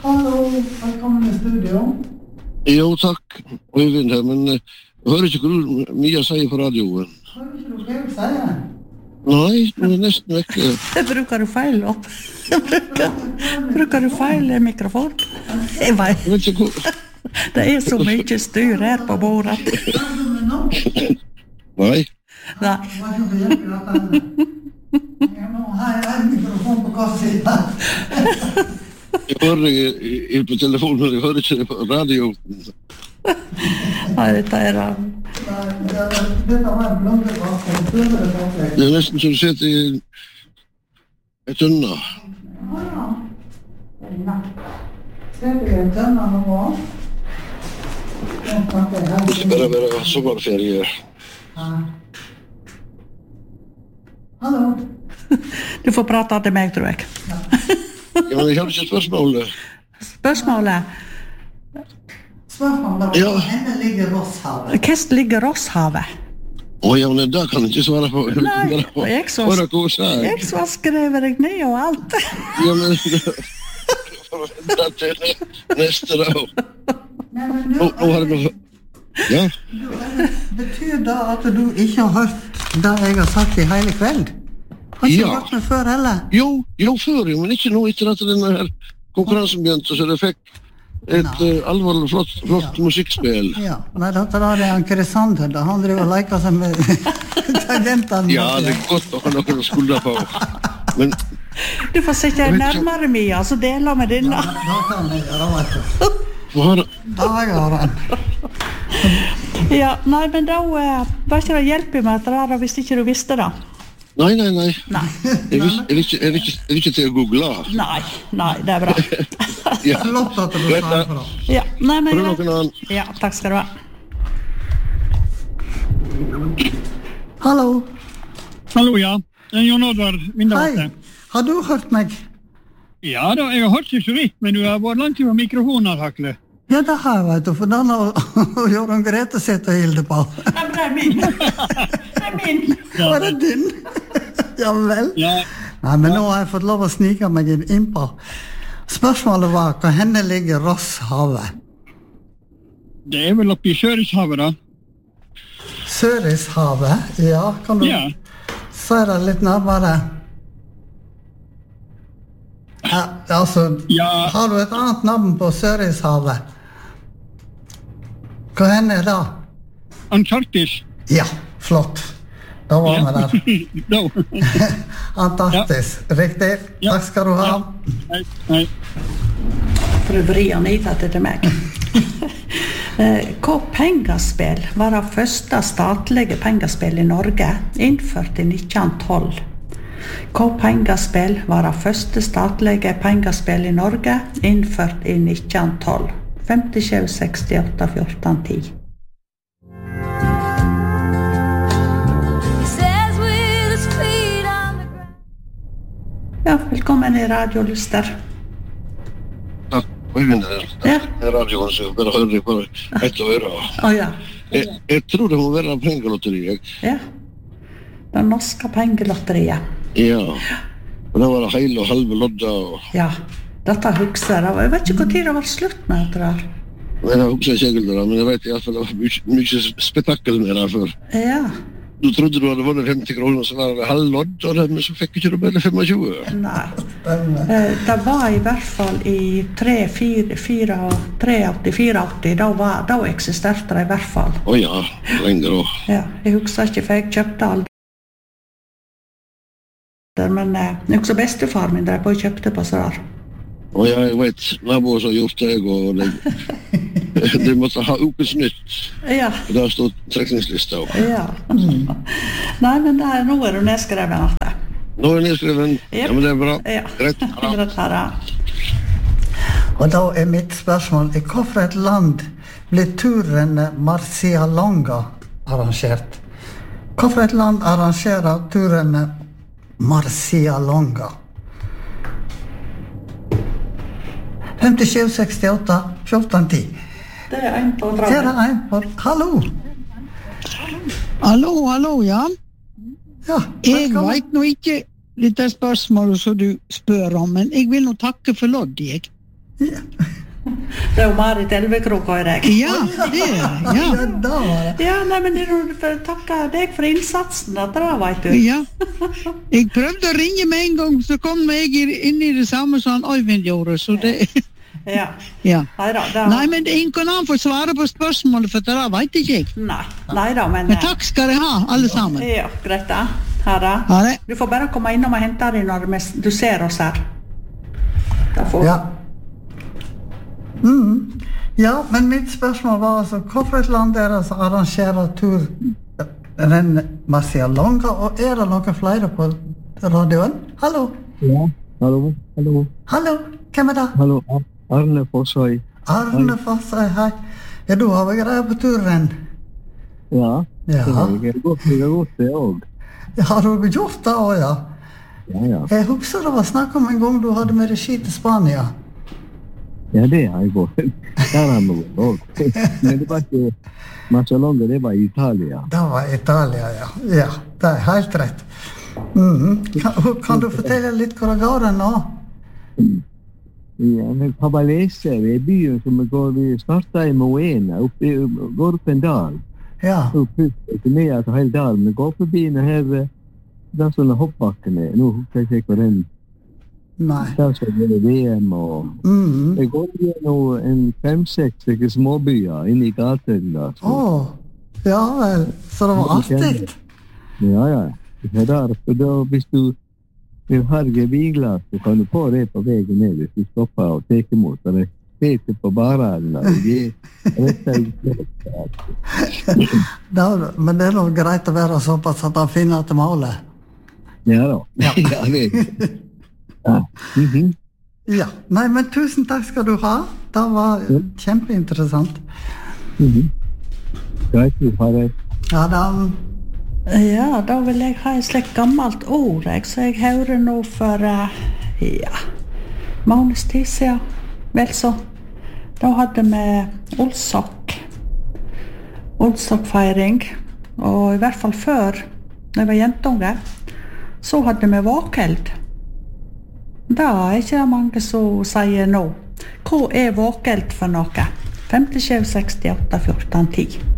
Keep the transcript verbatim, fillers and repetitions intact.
Hallo, velkommen i studio. Jo, takk, Øyvind her, men jeg hører ikke hva du Mia sier på radioen. Hører ikke du hva jeg sier? Nei, det er nesten vekke. Bruker du feil opp? Bruker, bruker du feil mikrofon? Jeg vet. Jeg vet ikke hvor... Det er så mye styr her på bordet. Nei. Nei. Nå har jeg en mikrofon på kassen. Jeg hører deg på telefonen, men jeg hører ikke det på radio. Nei, dette er det. Dette var en blomsterkasse. Det er nesten som du sitter i et tønne. Ja, ja. Ser du en tønne nå? Det skal bare være sommerferie. Hallo. Du får prate til meg, tror jeg. Ja, men jeg har ikke spørsmålet. Spørsmålet? Spørsmålet Ja. var, henne ligger Rosshavet. Hvordan ligger Rosshavet? Å ja, men det kan jeg ikke svare på. Nei, og jeg så, Bare hva hun sier. jeg så skrevet deg ned og alt. Ja, men... Det er neste da. Nei, men Nå, nå, nå har jeg noe... Ja? betyr det at du ikke har hørt det jeg har sagt i hele kveld? Har ikke Ja. hørt meg før heller? Jo, jo før jo, men ikke nå etter at denne her konkurransen begynte, så det fikk et uh, alvorlig flott, flott musikkspill. Ja, nei, dette der er en Krisander, da han driver og leker seg med tangentene. Ja, det er godt å ha noen å skulde på. Men Du får sitte nærmere Mia, så deler med denne. Da kan jeg gjøre, vet du. hva har Da har han. Ja, nei, men da uh, var ikke det hjelper med at det er hvis ikke du visste det. Nei, nei, nei. Nei, Jeg vil, jeg vil, ikke, jeg vil, ikke, jeg vil ikke til å google. nei, nei, det er bra. Ja. Flott at du Vet svarer du, for oss. Ja, nei, men... Prøv noen annen. Ja, takk skal du ha. Hallo. Hallo, ja. Det er Jon Oddvar Hei. Vindavate. Har du hørt meg? Ja da, jeg har hørt det så vidt, men du har vært langt over mikrofoner, Hakle. Ja, det har jeg, vet du, for den har Jørgen Grete sett og hilde på. Nei, men det er min. Det er min. Var det din? Ja vel. Ja, Nei, men nå har jeg fått lov å snike meg inn på. Spørsmålet var, hva henne ligger Rosshavet? det er vel oppe i Sørishavet, da. Sørishavet? Ja, kan du Ja. si det litt nærmere? Ja, altså, Ja. har du et annet navn på Sørishavet? Hva henne er det? Antarktis. Ja, flott. Da var vi der. Da. Antarktis, riktig. Ja. Takk skal du ha. Nei, nei. For å vri Anita til meg. Eh, Hva pengaspill var det første statlige pengaspill i Norge innført i nitten tolv? Hva pengaspill var det første statlige pengaspill i Norge innført i nitten tolv? femtisju sekstiåtte fjorten ti. Ja, velkommen i Radiolyster. Takk, Øyvind her. Ja. Det er radioen, så jeg bare hører deg på ett øre. Å ja. Jeg, jeg tror det må være pengelotteri, jeg. Ja. Det norske pengelotteriet. Ja. Og det var det hele og halve lodda, og... Ja, dette husker jeg. Jeg vet ikke hvor tid det var slutt med dette der. Men jeg husker ikke egentlig det, men jeg vet i hvert fall det var mye, mye spetakkel med det før. Ja, Du trodde du hadde vunnet femti kroner, så var det halv lodd, og det, men så fikk ikke du bare tjuefem. nei. Eh, Det var i hvert fall i tre, fire, fire, tretti, firetti, da, var, da eksisterte det i hvert fall. Å ja, lenger også. Ja, jeg husker ikke, for jeg kjøpte aldri. Men eh, jeg husker bestefar min drev på og kjøpte på så der. Og ja, jeg vet, naboer som har gjort det, og de, de måtte ha ukens nytt. Ja, Og der stod trekningslista også. ja. Nei, men det er, nå er du nedskrevet alt det. Nå er nedskreven. Ja, men det er bra. Ja, Greit. Ja. greit her, ja. Og da er mitt spørsmål, i hvilket land ble turen Marcialonga arrangert? Hvilket land arrangerer turen Marcialonga? femtisju sekstiåtte fjorten ti. Det er en på Her traven. er en på... Hallo! Hallo, hallo, ja. Ja, Jeg velkommen. vet nå ikke dette spørsmålet som du spør om, men jeg vil nå takke for lodd, jeg. Det er jo Marit Elvekrok, hører jeg. Ja, det er det. Ja. Ja, da var det. Ja, nei, men jeg vil takke deg for innsatsen, at det vet du. Ja. Jeg prøvde å ringe med en gang, så kom jeg inn i det samme som Øyvind gjorde, så det... Ja. Ja. Neida, det... Nei, men ingen annen får svare på spørsmålet, for det vet ikke jeg. Nei, neida, men... Men takk skal dere ha, alle sammen. Ja, greit da. Ha det. Ha det. Du får bare komme innom og hente deg når du ser oss her. Da får... Ja. Mm. Ja, men mitt spørsmål var altså, hvorfor et land er det som arrangerer turrenn Marcialonga, og er det noen flere på radioen? Hallo? Ja, hallo, hallo. Hallo, hvem er det? Hallo, Arne Fossøy. Arne Fossøy, hei. Ja, du har vel greie på turrenn? Ja, Ja. jeg har gått, jeg har gått det også. Ja, har du gjort det også, ja? Ja, ja. Jeg husker det var snakk om en gang du hadde med regi til Spania. Ja, det har jeg gått. Der har vi gått også. Men det var ikke Marcialonga, det var i Italia. Det var Italia, ja. Ja, det er helt rett. Mhm. Kan, kan du fortelle litt hvor det går nå? Ja, men Cavalese, vi er byen som vi går, vi startet i Moena, opp i, går opp en dal. Ja, Opp ut ned til hele dalen, vi går forbi den her, det er sånne hoppbakkene, nå husker jeg ikke hvor den, nei. der så er det V M og... Mhm. Det går gjennom en fem-seks ikke småbyer inne i gaten da. så- Åh, ja vel. Så det var artig. Ja, ja. Det er der, for da, hvis du vil harge vinglass, så kan du få det på veien ned hvis du stopper og teker mot. Og det sitter på baren og de retter ut. Da, men det er nok greit å være såpass at han finner til målet. Ja da. Ja, det er det. Ja. Mhm. Ja, nei, men tusen takk skal du ha. Det var kjempeinteressant. Mhm. Greit, du har det. Ja, da... Ja, da vil jeg ha et slikt gammelt ord, jeg, så jeg hører nå for, uh, ja, måneds tid siden, vel så. Da hadde vi Olsok, Olsok-feiring, og i hvert fall før, når jeg var jentunge, så hadde vi våkeld. Da er ikke det mange som sier nå. Hva er våkeld for noe? fem sju seks åtte fjorten ti.